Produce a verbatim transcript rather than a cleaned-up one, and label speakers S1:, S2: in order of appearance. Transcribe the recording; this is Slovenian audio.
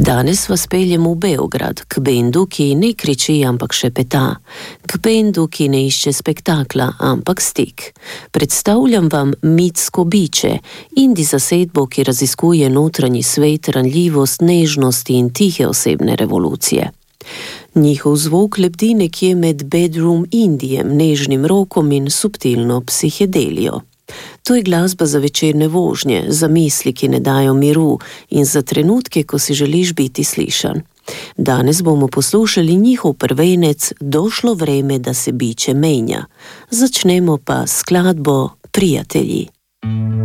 S1: Danes vas peljem v Beograd, k bendu, ki ne kriči, ampak šepeta. K bendu, ki ne išče spektakla, ampak stik. Predstavljam vam mitsko biče, indie zasedbo, ki raziskuje notranji svet, ranljivost, nežnost in tihe osebne revolucije. Njihov zvok lebdi nekje med bedroom indijem, nežnim rokom in subtilno psihedelijo. To je glasba za večerne vožnje, za misli, ki ne dajo miru in za trenutke, ko si želiš biti slišan. Danes bomo poslušali njihov prvenec Došlo vreme, da se biče menja. Začnemo pa s skladbo Prijatelji.